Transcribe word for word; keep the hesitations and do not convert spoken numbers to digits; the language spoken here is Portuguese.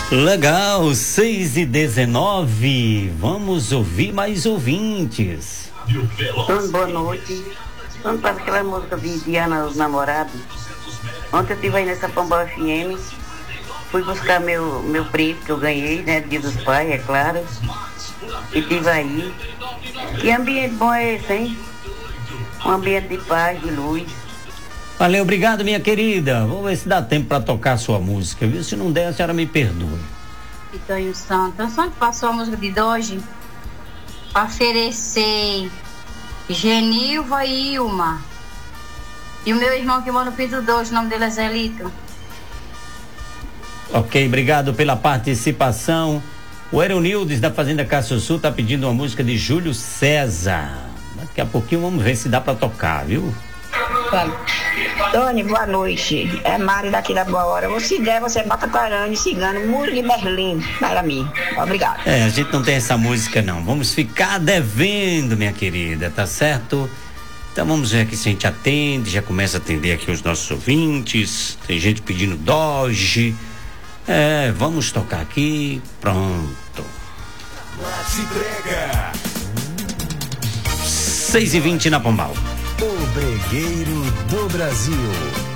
Legal, seis e dezenove. Vamos ouvir mais ouvintes. Então, boa noite. Vamos para aquela música de Diana, os namorados. Ontem eu estive aí nessa Pombal F M. Fui buscar meu, meu prêmio que eu ganhei, né? Dia dos Pais, é claro. E estive aí. Que ambiente bom é esse, hein? Um ambiente de paz, de luz. Valeu, obrigado, minha querida. Vamos ver se dá tempo para tocar a sua música, viu? Se não der, a senhora me perdoe. Vitório Santo, a senhora passou a música de hoje para oferecer Genilva e Ilma. E o meu irmão que mora no Pinto Doce, o nome dele é Zelito. Ok, obrigado pela participação. O Eronildes da Fazenda Cássio Sul tá pedindo uma música de Júlio César. Daqui a pouquinho vamos ver se dá para tocar, viu? Tony, boa noite. É Mari daqui da Boa Hora. Se der, você bota Carane, Cigano, Muro de Berlim para mim. Obrigado. É, a gente não tem essa música não. Vamos ficar devendo, minha querida, tá certo? Então vamos ver aqui se a gente atende. Já começa a atender aqui os nossos ouvintes. Tem gente pedindo Doge. É, vamos tocar aqui. Pronto. Se entrega. seis e vinte na Pombal. O Bregueiro do Brasil.